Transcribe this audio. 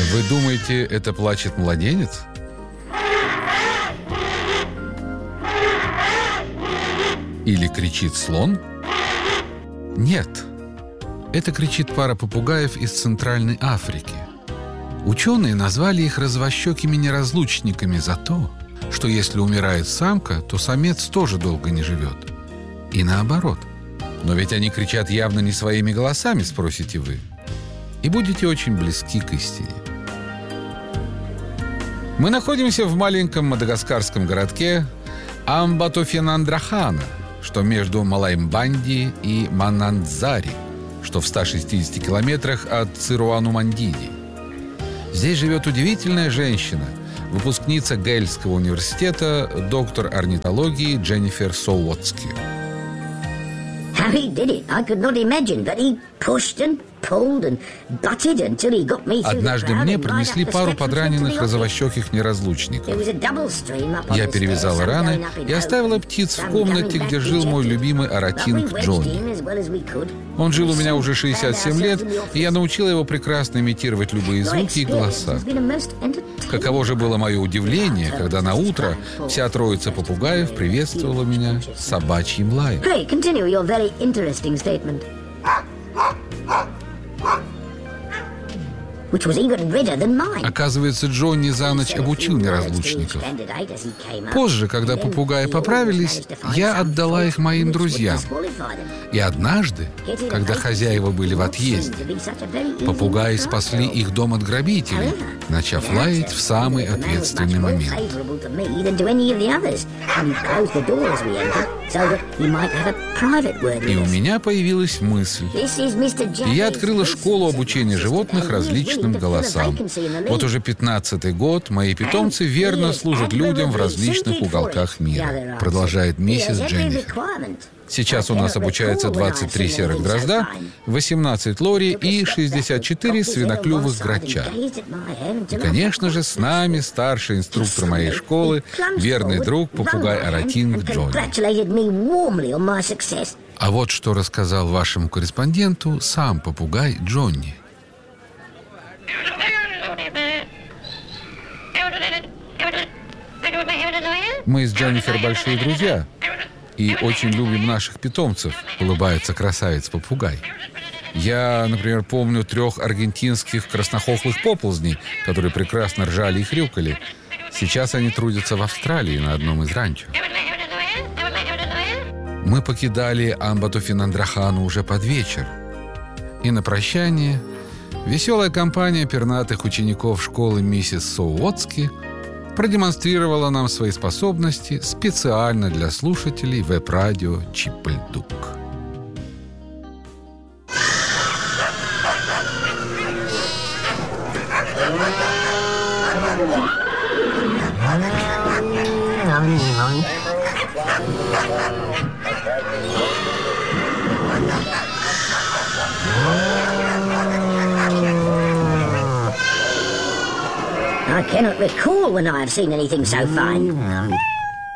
Вы думаете, это плачет младенец? Или кричит слон? Нет. Это кричит пара попугаев из Центральной Африки. Ученые назвали их развощекими неразлучниками за то, что если умирает самка, то самец тоже долго не живет. И наоборот. Но ведь они кричат явно не своими голосами, спросите вы. И будете очень близки к истине. Мы находимся в маленьком мадагаскарском городке Амбатофенандрахана, что между Малаймбанди и Манандзари, что в 160 километрах от Цируану-Мандиди. Здесь живет удивительная женщина, выпускница Гельского университета, доктор орнитологии Дженнифер Соуотски. Однажды мне принесли пару подраненных розовощеких неразлучников. Я перевязала раны и оставила птиц в комнате, где жил мой любимый оратинг Джонни. Он жил у меня уже 67 лет, и я научила его прекрасно имитировать любые звуки и голоса. Каково же было мое удивление, когда на утро вся троица попугаев приветствовала меня собачьим лаем. Оказывается, Джонни за ночь обучил неразлучников. Позже, когда попугаи поправились, я отдала их моим друзьям. И однажды, когда хозяева были в отъезде, попугаи спасли их дом от грабителей, начав лаять в самый ответственный момент. И у меня появилась мысль. И я открыла школу обучения животных различным голосам. Вот уже 15-й год мои питомцы верно служат людям в различных уголках мира, продолжает миссис Дженнифер. Сейчас у нас обучается 23 серых дрозда, 18 лори и 64 свиноклювых грача. И, конечно же, с нами старший инструктор моей школы, верный друг попугай оратинг Джонни. А вот что рассказал вашему корреспонденту сам попугай Джонни. Мы с Дженнифер большие друзья и очень любим наших питомцев, улыбается красавец-попугай. Я, например, помню 3 аргентинских краснохохлых поползней, которые прекрасно ржали и хрюкали. Сейчас они трудятся в Австралии на одном из ранчо. Мы покидали Амбатофенандрахану уже под вечер. И на прощание веселая компания пернатых учеников школы миссис Соуотски продемонстрировала нам свои способности специально для слушателей веб-радио Чиппельдук. I cannot recall when I have seen anything so fine.